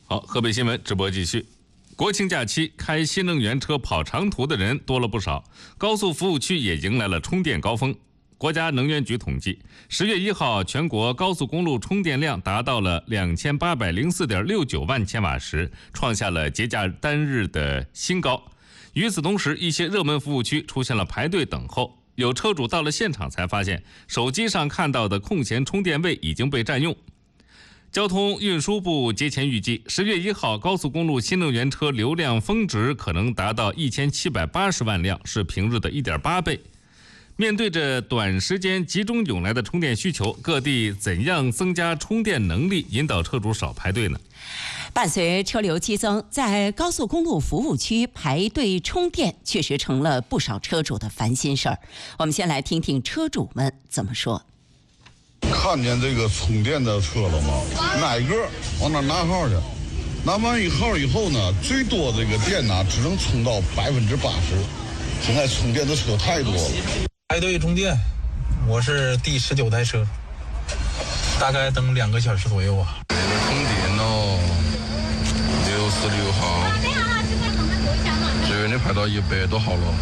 好，河北新闻直播继续。国庆假期开新能源车跑长途的人多了不少，高速服务区也迎来了充电高峰。国家能源局统计，10月1号全国高速公路充电量达到了2804.69万千瓦时，创下了节假单日的新高。与此同时，一些热门服务区出现了排队等候，有车主到了现场才发现，手机上看到的空闲充电位已经被占用。交通运输部节前预计，10月1号高速公路新能源车流量峰值可能达到1780万辆，是平日的1.8倍。面对着短时间集中涌来的充电需求，各地怎样增加充电能力，引导车主少排队呢？ 伴随车流激增，在高速公路服务区排队充电确实成了不少车主的烦心事儿。我们先来听听车主们怎么说。 看见这个充电的车了吗？哪一个往那拿号去？拿完一号以后呢，最多这个电呢只能充到80%。现在充电的车太多了。 排队充电，我是第19台车，大概等2个小时左右啊。 这个充电哦，66号，这个你排到100多号了。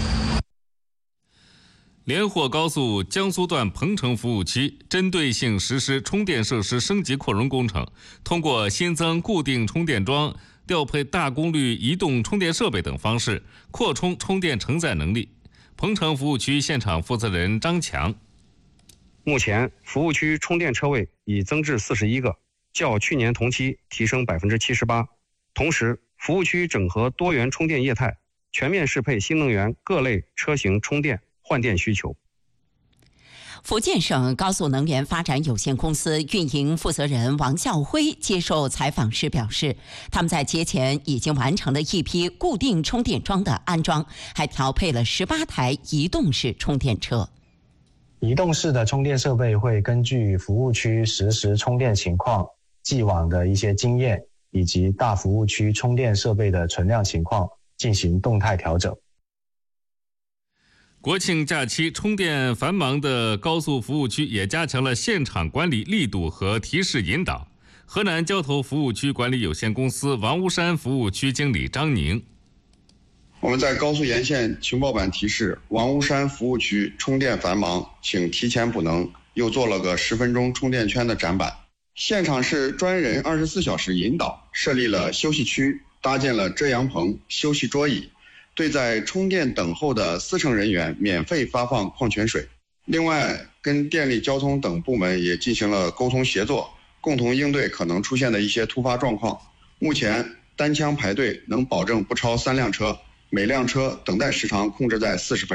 连霍高速江苏段彭城服务区针对性实施充电设施升级扩容工程，通过新增固定充电桩、调配大功率移动充电设备等方式，扩充充电承载能力。彭城服务区现场负责人张强： 目前服务区充电车位已增至41个，较去年同期提升78%。同时，服务区整合多元充电业态，全面适配新能源各类车型充电换电需求。 福建省高速能源发展有限公司运营负责人王孝辉接受采访时表示，他们在节前已经完成了一批固定充电桩的安装，还调配了18台移动式充电车。 移动式的充电设备会根据服务区实时充电情况、既往的一些经验以及大服务区充电设备的存量情况进行动态调整。 国庆假期充电繁忙的高速服务区也加强了现场管理力度和提示引导。河南交投服务区管理有限公司王屋山服务区经理张宁： 我们在高速沿线情报板提示王屋山服务区充电繁忙，请提前补能，又做了个10分钟充电圈的展板。现场是专人24小时引导，设立了休息区，搭建了遮阳棚、休息桌椅，对在充电等候的司乘人员免费发放矿泉水。另外，跟电力、交通等部门也进行了沟通协作，共同应对可能出现的一些突发状况。目前单枪排队能保证不超3辆车，每辆车等待时长控制在40分钟。